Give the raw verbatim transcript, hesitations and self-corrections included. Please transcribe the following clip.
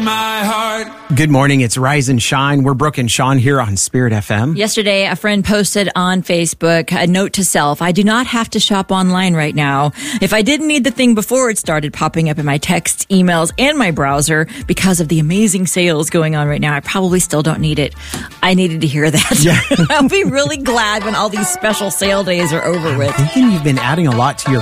my heart. Good morning. It's Rise and Shine. We're Brooke and Sean here on Spirit F M. Yesterday, a friend posted on Facebook a note to self. I do not have to shop online right now. If I didn't need the thing before it started popping up in my texts, emails, and my browser because of the amazing sales going on right now, I probably still don't need it. I needed to hear that. Yeah. I'll be really glad when all these special sale days are over with. Thinking you've been adding a lot to your